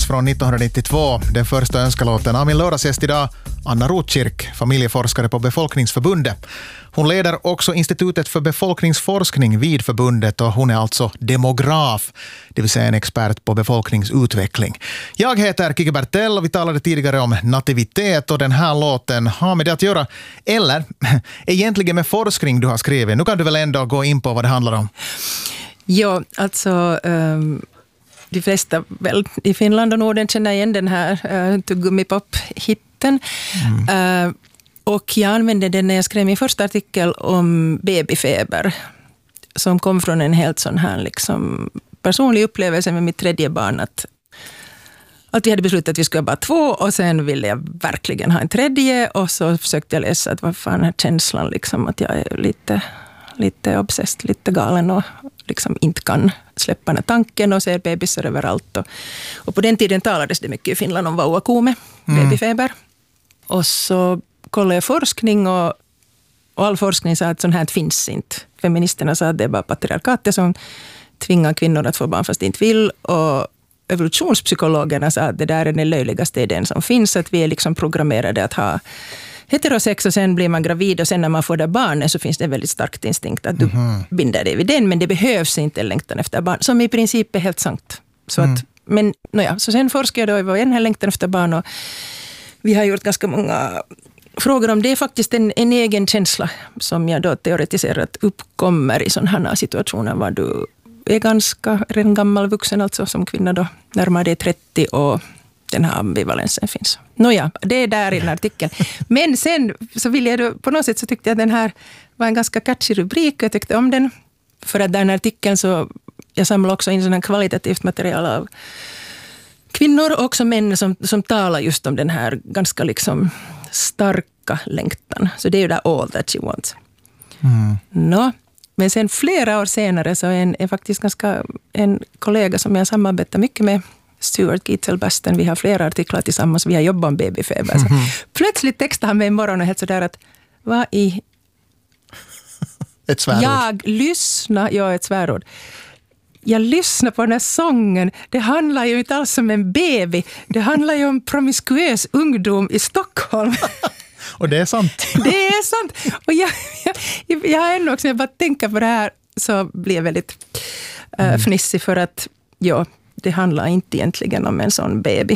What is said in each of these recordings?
från 1992. Den första önskalåten av min lördagsgäst idag, Anna Rotkirk, familjeforskare på Befolkningsförbundet. Hon leder också Institutet för befolkningsforskning vid förbundet och hon är alltså demograf, det vill säga en expert på befolkningsutveckling. Jag heter Kike Bertell och vi talade tidigare om nativitet och den här låten har med det att göra, eller egentligen med forskning du har skrivit. Nu kan du väl ändå gå in på vad det handlar om. Ja, alltså de flesta väl i Finland och Norden känner igen den här Tuggummipop-hitten. Och jag använde den när jag skrev min första artikel om babyfeber som kom från en helt sån här liksom personlig upplevelse med mitt tredje barn att vi hade beslutat att vi skulle bara 2 och sen ville jag verkligen ha en tredje och så försökte jag läsa att vad fan den här känslan liksom att jag är lite obsessed, lite galen och liksom inte kan släppa den tanken och ser bebisar överallt. Och på den tiden talades det mycket i Finland om vauvakuume, babyfeber. Och så kollade jag forskning och all forskning sa att sånt här finns inte. Feministerna sa att det är bara patriarkatet som tvingar kvinnor att få barn fast de inte vill. Och evolutionspsykologerna sa att det där är den löjligaste idén som finns. Att vi är liksom programmerade att ha heterosex och sen blir man gravid och sen när man får det barnet så finns det en väldigt starkt instinkt att du binder dig vid den. Men det behövs inte en längtan efter barn som i princip är helt sant. Så att, men så sen forskade jag då i den här längtan efter barn och vi har gjort ganska många frågor om det är faktiskt en egen känsla som jag då teoretiserar att uppkommer i sådana här situationer var du är redan gammal vuxen alltså som kvinna då närmare dig 30 och den här ambivalensen finns. Det är där i den artikeln. Men sen så ville jag då, på något sätt så tyckte jag att den här var en ganska catchy rubrik och jag tyckte om den. För att den artikeln så jag samlade också in sån här kvalitativt material av kvinnor och också män som talar just om den här ganska liksom starka längtan. Så det är ju där all that she wants. Men sen flera år senare så är faktiskt en kollega som jag samarbetar mycket med, Stuart Gietzel-Basten, vi har flera artiklar tillsammans, vi har jobbat om babyfeber. Så plötsligt textade han mig en morgon och helt sådär att vad i... Ett svärord. Ett svärord. Jag lyssnar på den här sången. Det handlar ju inte alls om en baby. Det handlar ju om promiskuös ungdom i Stockholm. Och det är sant. Det är sant. Och jag har ännu också, när jag bara tänker på det här så blir jag väldigt fnissig för att det handlar inte egentligen om en sån baby.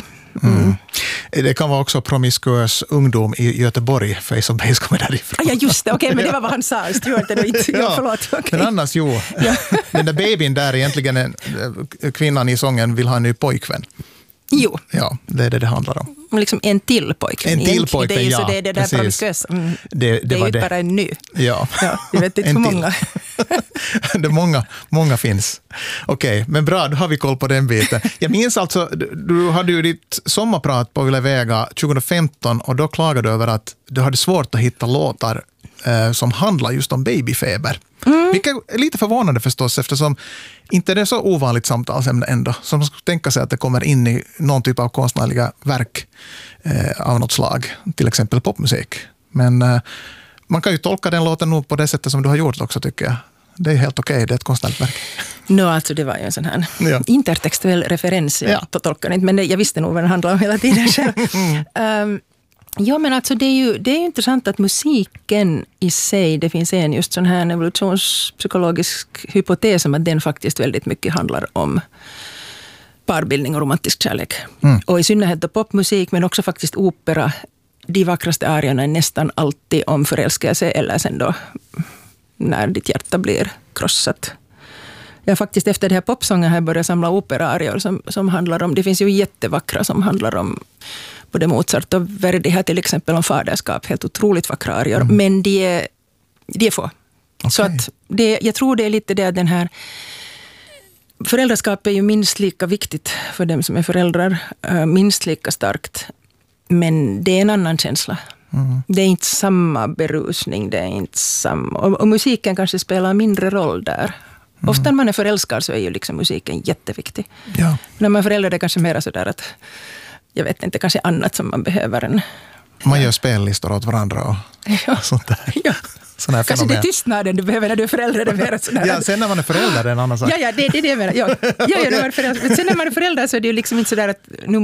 Det kan vara också promiskuös ungdom i Göteborg, för som base kommer därifrån. Ja, just det. Okej, men det var vad han sa. Stuart, eller inte. Förlåt. Okay. Men annars, den där babyn där egentligen kvinnan i sången vill ha en ny pojkvän. Jo. Ja, det är det handlar om. Liksom en till pojkvän. En till pojkvän, det är så det är det där promiskuösa. Det är ju bara en ny. Ja. Jag vet inte hur många. Det många finns. Okej, men bra, då har vi koll på den biten. Jag minns alltså, du hade ju ditt sommarprat på Yle Vega 2015 och då klagade du över att du hade svårt att hitta låtar som handlar just om babyfeber. Vilket är lite förvånande förstås eftersom inte det är så ovanligt samtalsämne ändå. Som man skulle tänka sig att det kommer in i någon typ av konstnärliga verk av något slag. Till exempel popmusik. Men man kan ju tolka den låten nog på det sättet som du har gjort också tycker jag. Det är helt okej, det är ett konstnärligt verk. Alltså det var ju en sån här intertextuell referens. Jag tolkar inte, men jag visste nog vad den handlade om hela tiden själv. Men alltså det är ju intressant att musiken i sig, det finns en just sån här evolutionspsykologisk hypotes om att den faktiskt väldigt mycket handlar om parbildning och romantisk kärlek. Och i synnerhet då popmusik, men också faktiskt opera. De vackraste arierna är nästan alltid om förälskelse eller sen då när ditt hjärta blir krossat. Jag faktiskt efter det här popsången har börjat samla operaarior som handlar om, det finns ju jättevackra som handlar om både Mozart och Verdi här till exempel om faderskap, helt otroligt vackra arior, men de är få. Okay. Så att jag tror det är lite det att den här föräldraskap är ju minst lika viktigt för dem som är föräldrar, minst lika starkt, men det är en annan känsla. Det är inte samma berusning, det är inte samma, och musiken kanske spelar mindre roll där. Ofta när man är förälskad så är ju liksom musiken jätteviktig. Ja. När man är förälder är det kanske mer sådär att jag vet inte, kanske annat som man behöver än... Man gör spellistor åt varandra och sånt där. Ja. Kanske det är tystnaden du behöver när du är förälder. Ja, sen när man är förälder är en annan sak. Ja, det är det jag menar. Sen när man är förälder så är det ju liksom inte sådär att nu